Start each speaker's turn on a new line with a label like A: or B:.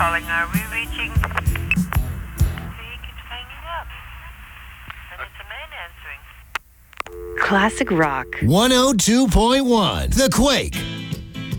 A: calling. Are we reaching? He keeps hanging up. And it's a man answering.
B: Classic rock.
C: 102.1 The Quake.